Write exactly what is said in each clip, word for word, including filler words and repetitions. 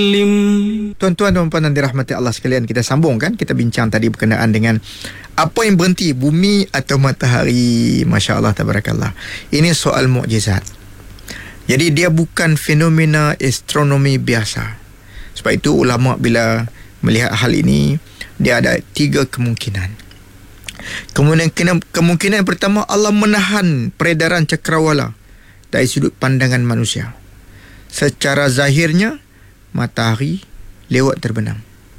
Tuan-tuan dan puan yang dirahmati Allah sekalian, kita sambung kan, kita bincang tadi berkenaan dengan apa yang berhenti, bumi atau matahari. Masya Allah, tabarakallah. Ini soal mukjizat. Jadi dia bukan fenomena astronomi biasa. Sebab itu ulama bila melihat hal ini, dia ada tiga kemungkinan. Kemudian kemungkinan pertama, Allah menahan peredaran cakrawala dari sudut pandangan manusia. Secara zahirnya matahari lewat terbenam.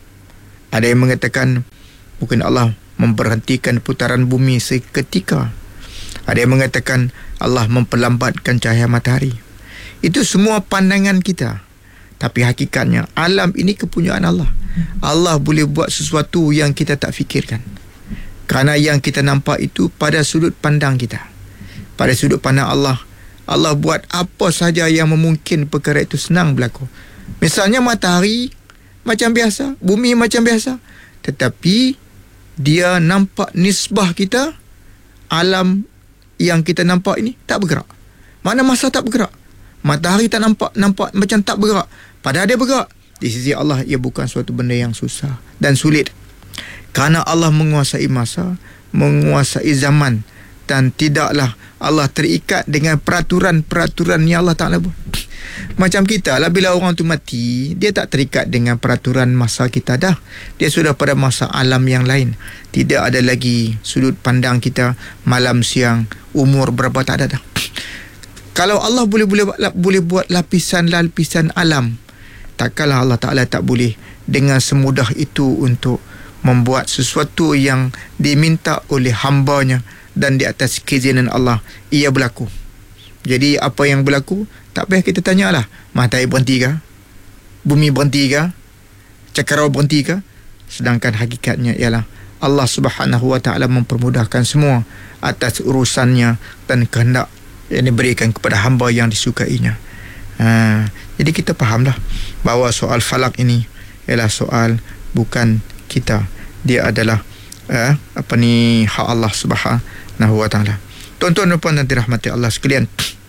Ada yang mengatakan mungkin Allah memberhentikan putaran bumi seketika. Ada yang mengatakan Allah memperlambatkan cahaya matahari. Itu semua pandangan kita. Tapi hakikatnya alam ini kepunyaan Allah. Allah boleh buat sesuatu yang kita tak fikirkan. Kerana yang kita nampak itu pada sudut pandang kita. Pada sudut pandang Allah, Allah buat apa saja yang memungkinkan perkara itu senang berlaku. Misalnya matahari macam biasa, bumi macam biasa, tetapi dia nampak nisbah kita, alam yang kita nampak ini tak bergerak. Mana masa tak bergerak? Matahari tak nampak nampak macam tak bergerak, padahal dia bergerak. Di sisi Allah, ia bukan suatu benda yang susah dan sulit. Kerana Allah menguasai masa, menguasai zaman, dan tidaklah Allah terikat dengan peraturan-peraturan yang Allah Ta'ala buat. Macam kita lah, bila orang tu mati, dia tak terikat dengan peraturan masa kita dah. Dia sudah pada masa alam yang lain. Tidak ada lagi sudut pandang kita malam, siang, umur berapa, tak ada dah. Kalau Allah boleh boleh boleh buat lapisan-lapisan alam, takkanlah Allah Ta'ala tak boleh dengan semudah itu untuk membuat sesuatu yang diminta oleh hambanya, dan di atas keizinan Allah ia berlaku. Jadi apa yang berlaku, tak payah kita tanyalah, matahari berhenti ke, bumi berhenti ke, cakrawala berhenti ke. Sedangkan hakikatnya ialah Allah Subhanahu Wa Taala mempermudahkan semua atas urusannya dan kehendak yang diberikan kepada hamba yang disukainya. Ha, jadi kita fahamlah bahawa soal falak ini ialah soal bukan kita. Dia adalah eh, apa ni hak Allah Subhanahu Wa Taala. Tuan-tuan dan puan yang dirahmati Allah sekalian,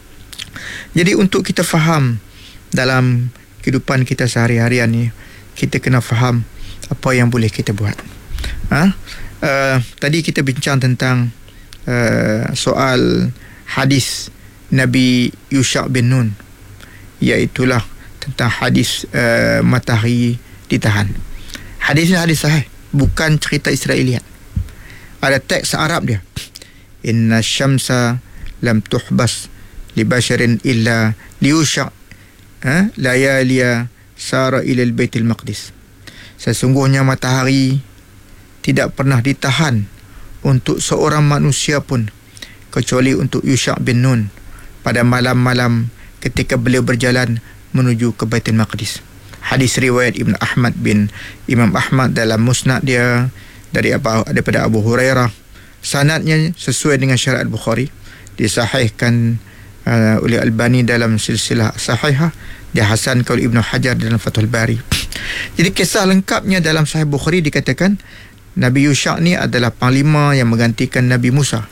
jadi untuk kita faham dalam kehidupan kita sehari-harian ni, kita kena faham apa yang boleh kita buat. Ha? Uh, tadi kita bincang tentang uh, soal hadis Nabi Yusha' bin Nun, iaitulah tentang hadis uh, matahari ditahan. Hadis ni hadis sahih, bukan cerita Israeliat. Ada teks Arab dia. Inna syamsa lam tuhbas li basharin illa liyusha' ha? layaliya sara ilal baitil maqdis. Sesungguhnya matahari tidak pernah ditahan untuk seorang manusia pun, kecuali untuk Yusha' bin Nun pada malam-malam ketika beliau berjalan menuju ke Baitul Maqdis. Hadis riwayat Ibn Ahmad bin Imam Ahmad dalam musnad dia dari Abu, daripada Abu Hurairah. Sanadnya sesuai dengan syariat Bukhari, disahihkan uh, oleh Albani dalam silsilah sahihah, dihasankan oleh Ibnu Hajar dalam Fathul Bari. Jadi kisah lengkapnya dalam Sahih Bukhari dikatakan Nabi Yusha' ni adalah panglima yang menggantikan Nabi Musa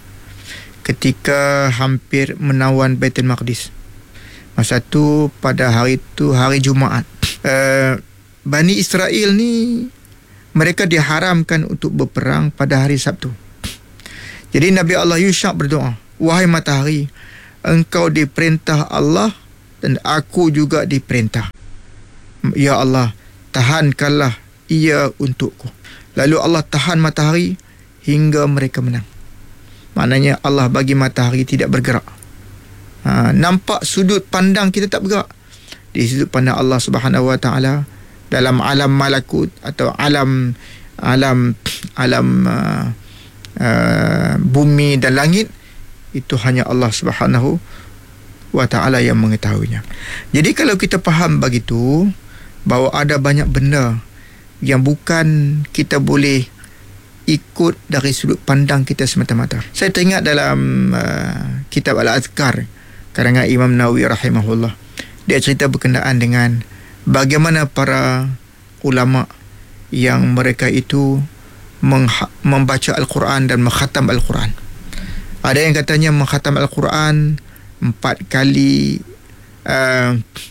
ketika hampir menawan Baitul Maqdis. Masa tu pada hari tu hari Jumaat. Uh, Bani Israel ni mereka diharamkan untuk berperang pada hari Sabtu. Jadi Nabi Allah Yusha' berdoa, wahai matahari, engkau diperintah Allah dan aku juga diperintah. Ya Allah, tahankanlah ia untukku. Lalu Allah tahan matahari hingga mereka menang. Maknanya Allah bagi matahari tidak bergerak. Ha, nampak sudut pandang kita tak bergerak. Di sudut pandang Allah Subhanahu Wa Taala, dalam alam malakut atau alam alam alam uh, uh, bumi dan langit, itu hanya Allah Subhanahu Wa Taala yang mengetahuinya. Jadi kalau kita faham begitu, bahawa ada banyak benda yang bukan kita boleh ikut dari sudut pandang kita semata-mata. Saya teringat dalam uh, kitab Al-Azkar karangan Imam Nawawi rahimahullah, dia cerita berkenaan dengan bagaimana para ulama yang mereka itu mengha- membaca Al-Quran dan mengkhatam Al-Quran. Ada yang katanya mengkhatam Al-Quran empat kali uh,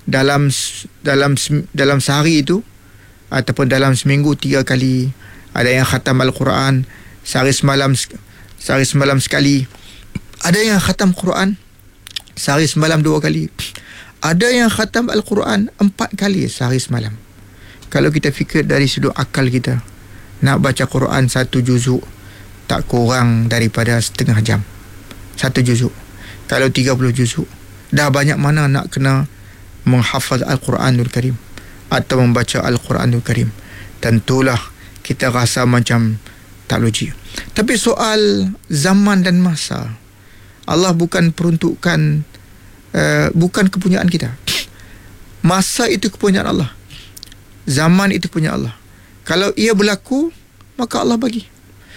dalam dalam dalam sehari itu ataupun dalam seminggu tiga kali. Ada yang khatam Al-Quran sehari semalam sehari semalam sekali. Ada yang khatam Quran sehari semalam dua kali. Ada yang khatam Al-Quran empat kali sehari semalam. Kalau kita fikir dari sudut akal kita, nak baca Quran satu juzuk tak kurang daripada setengah jam. Satu juzuk. Kalau tiga puluh juzuk, dah banyak mana nak kena menghafaz Al-Quranul Karim atau membaca Al-Quranul Karim. Tentulah kita rasa macam tak logik. Tapi soal zaman dan masa, Allah bukan peruntukan, uh, bukan kepunyaan kita. Masa itu kepunyaan Allah, zaman itu punya Allah. Kalau ia berlaku, maka Allah bagi.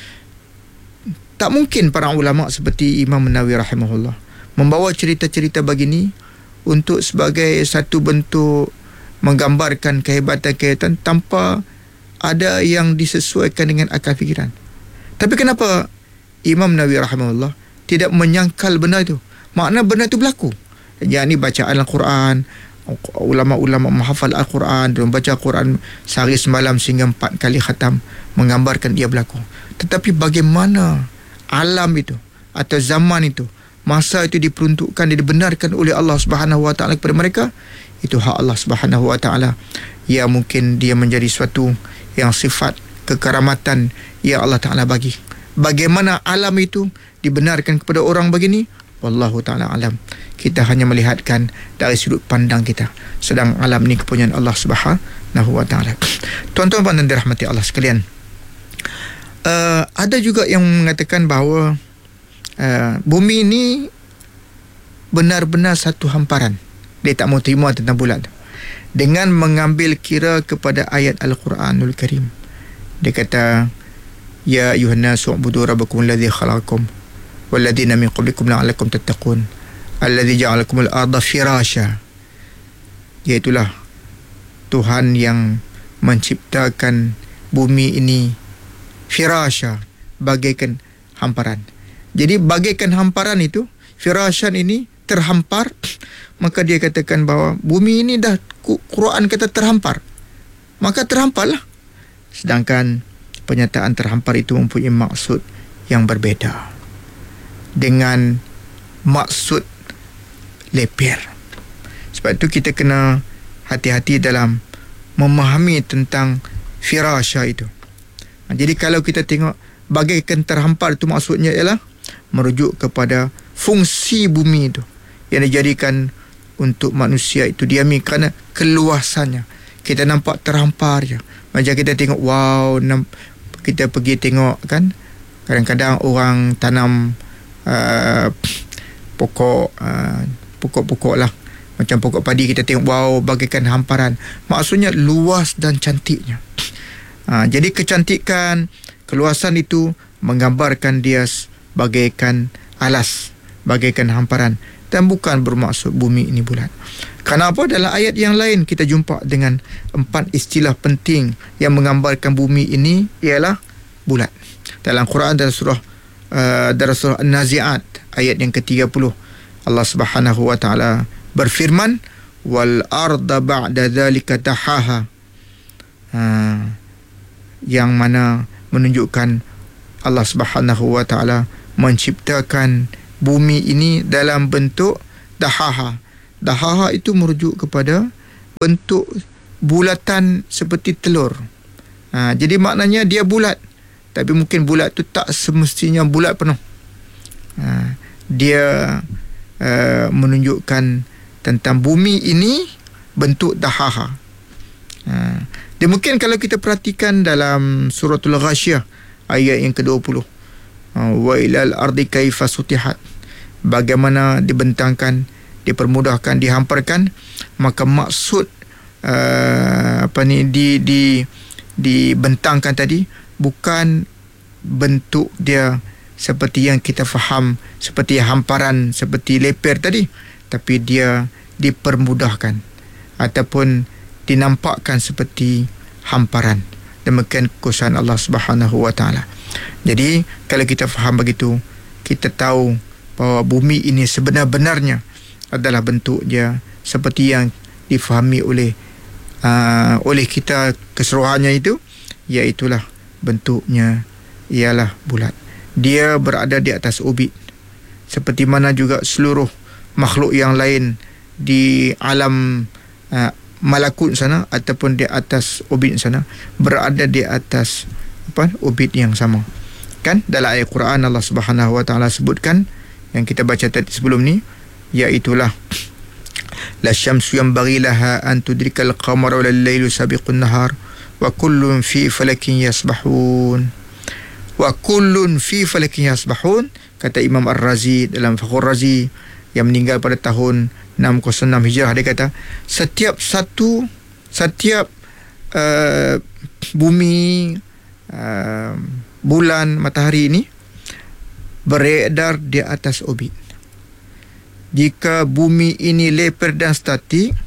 Tak mungkin para ulama seperti Imam Nawawi rahimahullah membawa cerita-cerita begini untuk sebagai satu bentuk menggambarkan kehebatan-kehebatan tanpa ada yang disesuaikan dengan akal fikiran. Tapi kenapa Imam Nawawi rahimahullah tidak menyangkal benda itu? Makna benda itu berlaku. Yang ni bacaan Al-Quran, ulama-ulama menghafal Al-Quran dan membaca Al-Quran sehari semalam sehingga empat kali khatam, menggambarkan ia berlaku. Tetapi bagaimana alam itu atau zaman itu, masa itu diperuntukkan, dibenarkan oleh Allah Subhanahu Wa Taala kepada mereka, itu hak Allah Subhanahu Wa Taala. Ya, mungkin dia menjadi suatu yang sifat kekaramatan yang Allah Ta'ala bagi. Bagaimana alam itu dibenarkan kepada orang begini, wallahu ta'ala alam. Kita hanya melihatkan dari sudut pandang kita, sedang alam ni kepunyaan Allah Subhanahu Wa Ta'ala. Tuan-tuan dan dirahmati Allah sekalian, uh, ada juga yang mengatakan bahawa uh, bumi ini benar-benar satu hamparan. Dia tak mau terima tentang bulan tu, dengan mengambil kira kepada ayat Al-Quranul Karim. Dia kata, ya ayuhan nasu ubudu rabbakum alladhi khalaqakum walladhina min qablikum la'allakum tattaqun alladhi ja'alakum al-arda firasha. Iaitulah Tuhan yang menciptakan bumi ini firasha, bagaikan hamparan. Jadi bagaikan hamparan itu, firashan ini terhampar, maka dia katakan bahawa bumi ini dah Quran kata terhampar, maka terhamparlah. Sedangkan pernyataan terhampar itu mempunyai maksud yang berbeza dengan maksud leper. Sebab itu kita kena hati-hati dalam memahami tentang firasha itu. Jadi kalau kita tengok bagaikan terhampar itu, maksudnya ialah merujuk kepada fungsi bumi itu yang dijadikan untuk manusia itu diami kerana keluasannya. Kita nampak terhampar je. Macam kita tengok, wow, kita pergi tengok kan, kadang-kadang orang tanam uh, pokok uh, pokok-pokok lah, macam pokok padi, kita tengok, wow, bagaikan hamparan. Maksudnya luas dan cantiknya. uh, Jadi kecantikan, keluasan itu menggambarkan dia bagaikan alas, bagaikan hamparan, dan bukan bermaksud bumi ini bulat. Kenapa dalam ayat yang lain kita jumpa dengan empat istilah penting yang menggambarkan bumi ini ialah bulat. Dalam Quran, dalam surah uh, dalam surah An-Nazi'at ayat yang ke tiga puluh, Allah Subhanahu Wa Taala berfirman, wal arda ba'da dzalika tahaha, uh, yang mana menunjukkan Allah Subhanahu Wa Taala menciptakan bumi ini dalam bentuk dahaha. Dahaha itu merujuk kepada bentuk bulatan seperti telur. Ha, jadi maknanya dia bulat, tapi mungkin bulat tu tak semestinya bulat penuh. Ha, dia uh, menunjukkan tentang bumi ini bentuk dahaha. Ha, dia mungkin kalau kita perhatikan dalam suratul Ghasyiyah ayat yang ke dua puluh, wa ilal ardi kaifa sutihat, bagaimana dibentangkan, dipermudahkan, dihamparkan, maka maksud uh, apa ni di di dibentangkan tadi bukan bentuk dia seperti yang kita faham, seperti hamparan, seperti leper tadi, tapi dia dipermudahkan ataupun dinampakkan seperti hamparan. Demikian kekuasaan Allah Subhanahu Wa Taala. Jadi kalau kita faham begitu, kita tahu bahawa bumi ini sebenar-benarnya adalah bentuk dia seperti yang difahami oleh uh, oleh kita keseluruhannya itu, iaitulah bentuknya ialah bulat. Dia berada di atas orbit, seperti mana juga seluruh makhluk yang lain di alam uh, malakut sana ataupun di atas orbit sana berada di atas apa orbit yang sama. Kan dalam ayat Quran Allah Subhanahu wa taala sebutkan yang kita baca tadi sebelum ni, iaitulah la syamsu yanbaghi laha an tudrikal qamara wal lailu sabiqun nahar wa kullun fi falakin yasbahun. Wa kullun fi falakin yasbahun, kata Imam Ar-Razi dalam Fakhur Razi yang meninggal pada tahun enam kosong enam Hijrah, dia kata setiap satu setiap uh, bumi, uh, bulan, matahari ini beredar di atas orbit. Jika bumi ini leper dan statik,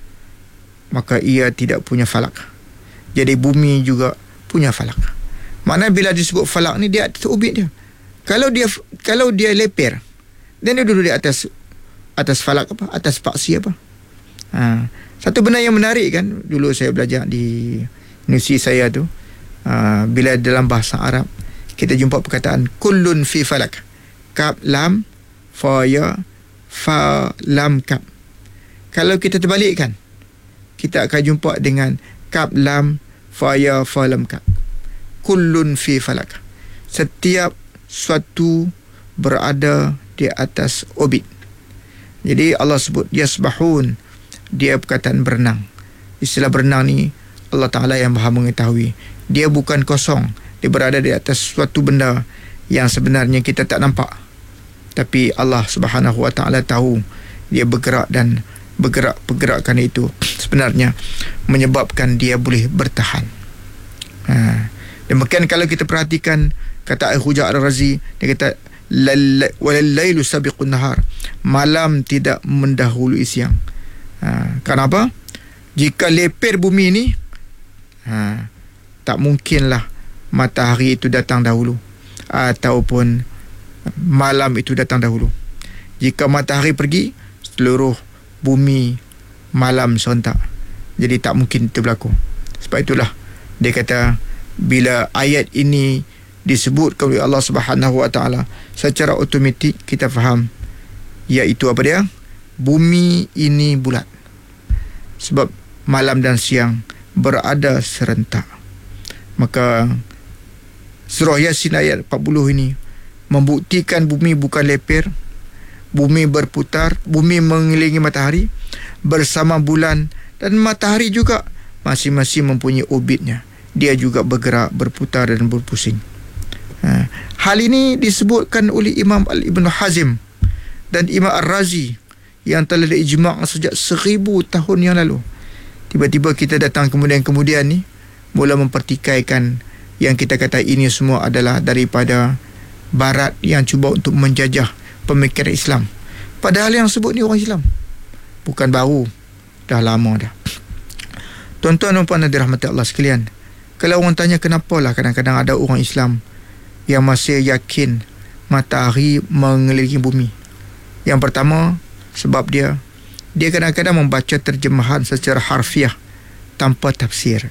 maka ia tidak punya falak. Jadi bumi juga punya falak. Maknanya bila disebut falak ni, dia atas orbit dia. Kalau dia kalau dia leper, dan dia duduk di atas atas falak apa? Atas paksi apa? Ha. Satu benda yang menarik kan, dulu saya belajar di universiti saya tu, ha, bila dalam bahasa Arab kita jumpa perkataan kullun fi falak. Kaf lam fa ya fa lam kaf. Kalau kita terbalikkan, kita akan jumpa dengan kaf lam fa ya fa lam kaf. Kullun fi falak. Setiap suatu berada di atas orbit. Jadi Allah sebut yasbahun, dia perkataan berenang. Istilah berenang ni Allah Ta'ala yang maha mengetahui. Dia bukan kosong, dia berada di atas suatu benda yang sebenarnya kita tak nampak, tapi Allah Subhanahu Wa Ta'ala tahu. Dia bergerak, dan bergerak pergerakan itu sebenarnya menyebabkan dia boleh bertahan. Ha. Demikian kalau kita perhatikan kata Al-Huja Al-Razi, dia kata walallailu sabiqun nahar, malam tidak mendahului siang. Ha, kenapa? Jika leper bumi ini, ha, tak mungkinlah matahari itu datang dahulu ataupun malam itu datang dahulu. Jika matahari pergi, seluruh bumi malam serentak. Jadi tak mungkin itu berlaku. Sebab itulah dia kata bila ayat ini disebutkan oleh Allah Subhanahu Wa Taala, secara automatik kita faham, iaitu apa dia? Bumi ini bulat. Sebab malam dan siang berada serentak. Maka surah Yasin ayat empat puluh ini membuktikan bumi bukan leper, bumi berputar, bumi mengelilingi matahari bersama bulan, dan matahari juga masing-masing mempunyai orbitnya. Dia juga bergerak, berputar dan berpusing. Ha. Hal ini disebutkan oleh Imam Al-Ibn Hazim dan Imam Ar-Razi yang telah diijma' sejak seribu tahun yang lalu. Tiba-tiba kita datang kemudian-kemudian ni mula mempertikaikan yang kita kata ini semua adalah daripada Barat yang cuba untuk menjajah pemikiran Islam. Padahal yang sebut ni orang Islam, bukan baru, dah lama dah. Tuan-tuan dan puan yang dirahmati Allah sekalian, kalau orang tanya kenapalah kadang-kadang ada orang Islam yang masih yakin matahari mengelilingi bumi. Yang pertama, sebab dia dia kadang-kadang membaca terjemahan secara harfiah tanpa tafsir.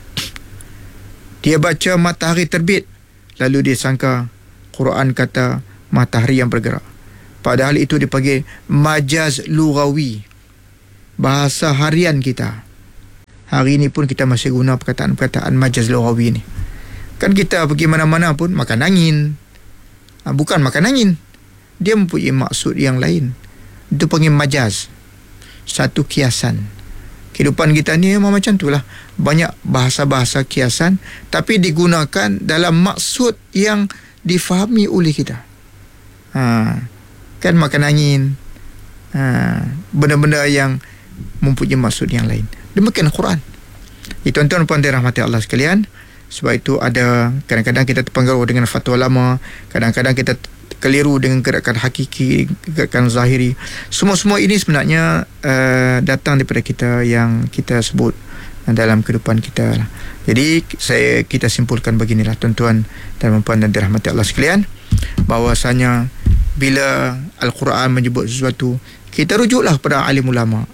Dia baca matahari terbit, lalu dia sangka Quran kata matahari yang bergerak. Padahal itu dipanggil majaz lughawi, bahasa harian kita. Hari ini pun kita masih guna perkataan-perkataan majaz lughawi ni. Kan kita pergi mana-mana pun makan angin. Ha, bukan makan angin. Dia mempunyai maksud yang lain. Itu panggil majaz. Satu kiasan. Kehidupan kita ni memang macam itulah. Banyak bahasa-bahasa kiasan, tapi digunakan dalam maksud yang difahami oleh kita. Ha, kan makan angin. Ha, benda-benda yang mempunyai maksud yang lain. Demikian Quran. Itu tuan-tuan puan dirahmati Allah sekalian. Sebab itu ada kadang-kadang kita terpengaruh dengan fatwa lama, kadang-kadang kita keliru dengan gerakan hakiki, gerakan zahiri. Semua-semua ini sebenarnya uh, datang daripada kita yang kita sebut dalam kehidupan kita. Jadi saya kita simpulkan beginilah tuan-tuan dan puan dan dirahmati Allah sekalian, bahwasanya bila Al-Quran menyebut sesuatu, kita rujuklah kepada alim ulama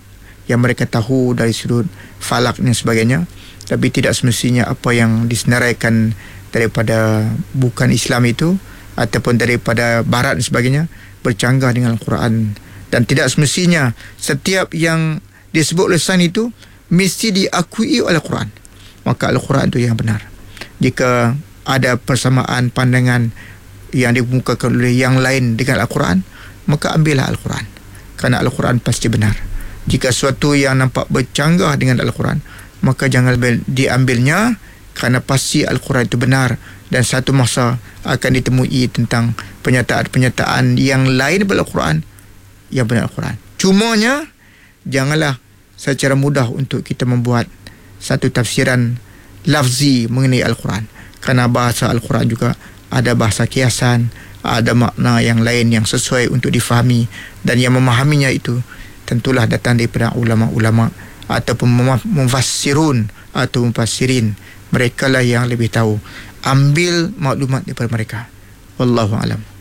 yang mereka tahu dari sudut falak dan sebagainya, tapi tidak semestinya apa yang disenaraikan daripada bukan Islam itu ataupun daripada barat dan sebagainya bercanggah dengan Al-Quran. Dan tidak semestinya setiap yang disebut oleh sains itu mesti diakui oleh Al-Quran. Maka Al-Quran itu yang benar. Jika ada persamaan pandangan yang dimukakan oleh yang lain dengan Al-Quran, maka ambillah Al-Quran, kerana Al-Quran pasti benar. Jika sesuatu yang nampak bercanggah dengan Al-Quran, maka jangan diambilnya, kerana pasti Al-Quran itu benar. Dan satu masa akan ditemui tentang penyataan-penyataan yang lain daripada Al-Quran yang benar Al-Quran. Cumanya janganlah secara mudah untuk kita membuat satu tafsiran lafzi mengenai Al-Quran, kerana bahasa Al-Quran juga ada bahasa kiasan, ada makna yang lain yang sesuai untuk difahami, dan yang memahaminya itu tentulah datang daripada ulama-ulama ataupun mufassirun atau mufassirin. Mereka lah yang lebih tahu. Ambil maklumat daripada mereka. Wallahu a'lam.